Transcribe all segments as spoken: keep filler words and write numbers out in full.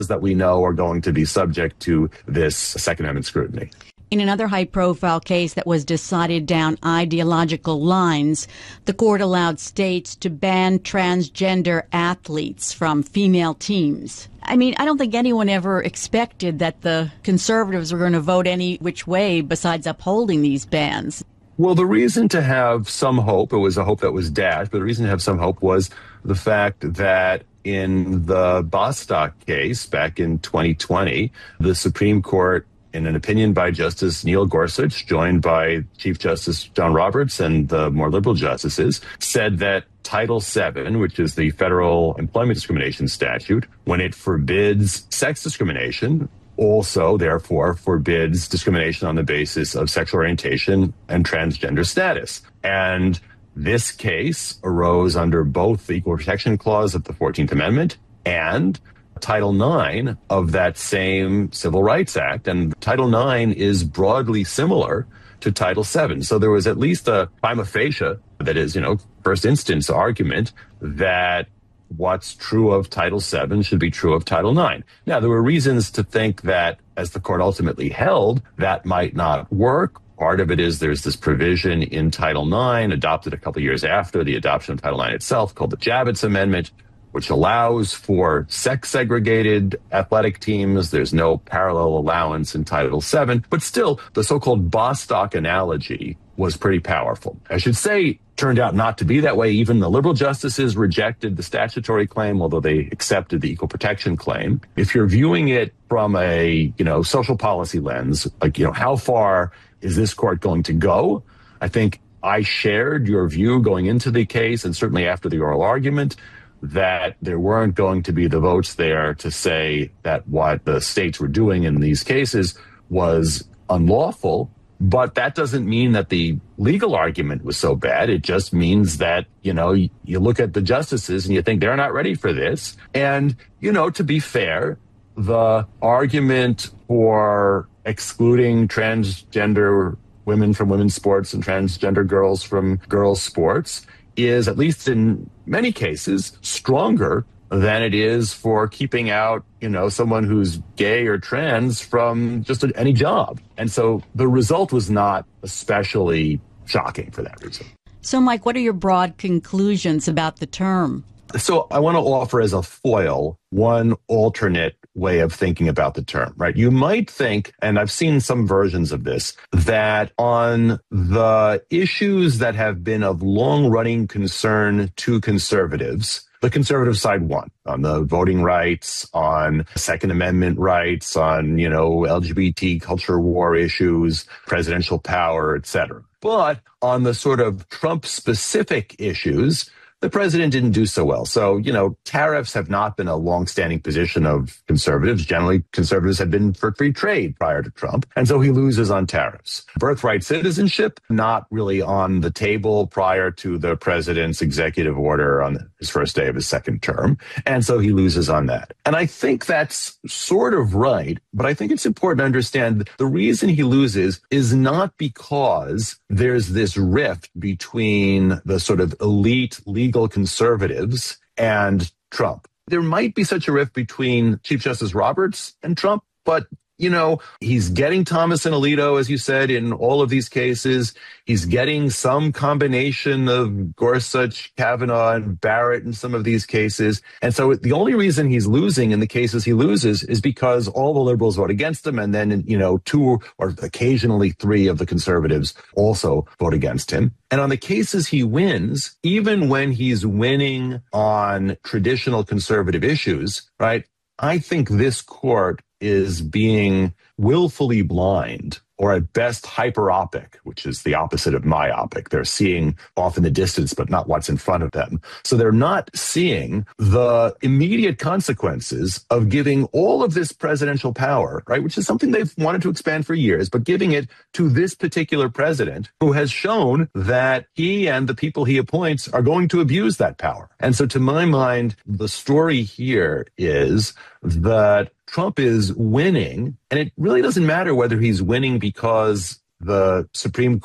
that we know are going to be subject to this Second Amendment scrutiny. In another high-profile case that was decided down ideological lines, the court allowed states to ban transgender athletes from female teams. I mean, I don't think anyone ever expected that the conservatives were going to vote any which way besides upholding these bans. Well, the reason to have some hope, it was a hope that was dashed, but the reason to have some hope was the fact that in the Bostock case back in twenty twenty, the Supreme Court, in an opinion by Justice Neil Gorsuch, joined by Chief Justice John Roberts and the more liberal justices, said that Title seven, which is the federal employment discrimination statute, when it forbids sex discrimination, also, therefore, forbids discrimination on the basis of sexual orientation and transgender status. And this case arose under both the Equal Protection Clause of the fourteenth Amendment and Title nine of that same Civil Rights Act. And Title nine is broadly similar to Title seven. So there was at least a prima facie, that is, you know, first instance argument that what's true of Title seven should be true of Title nine. Now, there were reasons to think that, as the court ultimately held, that might not work. Part of it is there's this provision in Title nine, adopted a couple of years after the adoption of Title nine itself, called the Javits Amendment, which allows for sex-segregated athletic teams. There's no parallel allowance in Title seven. But still, the so-called Bostock analogy was pretty powerful. I should say, turned out not to be that way. Even the liberal justices rejected the statutory claim, although they accepted the equal protection claim. If you're viewing it from a, you know, social policy lens, like, you know, how far is this court going to go? I think I shared your view going into the case, and certainly after the oral argument, that there weren't going to be the votes there to say that what the states were doing in these cases was unlawful. But that doesn't mean that the legal argument was so bad. It just means that, you know, you, you look at the justices and you think they're not ready for this. And, you know, to be fair, the argument for excluding transgender women from women's sports and transgender girls from girls' sports is, at least in many cases, stronger than it is for keeping out, you know, someone who's gay or trans from just a, any job. And so the result was not especially shocking for that reason. So, Mike, what are your broad conclusions about the term? So I want to offer as a foil one alternate way of thinking about the term, right? You might think, and I've seen some versions of this, that on the issues that have been of long-running concern to conservatives, the conservative side won on the voting rights, on Second Amendment rights, on, you know, L G B T culture war issues, presidential power, et cetera. But on the sort of Trump-specific issues, the president didn't do so well. So, you know, tariffs have not been a long-standing position of conservatives. Generally, conservatives have been for free trade prior to Trump. And so he loses on tariffs. Birthright citizenship, not really on the table prior to the president's executive order on his first day of his second term. And so he loses on that. And I think that's sort of right. But I think it's important to understand that the reason he loses is not because there's this rift between the sort of elite legal conservatives and Trump. There might be such a rift between Chief Justice Roberts and Trump, but, you know, he's getting Thomas and Alito, as you said, in all of these cases. He's getting some combination of Gorsuch, Kavanaugh, and Barrett in some of these cases. And so the only reason he's losing in the cases he loses is because all the liberals vote against him. And then, you know, two or occasionally three of the conservatives also vote against him. And on the cases he wins, even when he's winning on traditional conservative issues, right, I think this court is being willfully blind, or at best hyperopic, which is the opposite of myopic. They're seeing off in the distance, but not what's in front of them. So they're not seeing the immediate consequences of giving all of this presidential power, right, which is something they've wanted to expand for years, but giving it to this particular president who has shown that he and the people he appoints are going to abuse that power. And so to my mind, the story here is that Trump is winning, and it really doesn't matter whether he's winning because the Supreme Court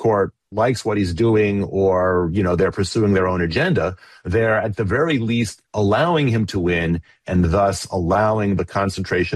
likes what he's doing or, you know, they're pursuing their own agenda, they're at the very least allowing him to win and thus allowing the concentration